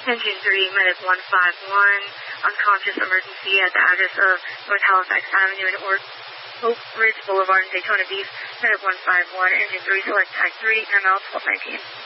Engine 3, Medic 151, unconscious emergency at the address of North Halifax Avenue and Oak Ridge Boulevard in Daytona Beach. Medic 151, Engine 3, select Tag 3, ML 1219.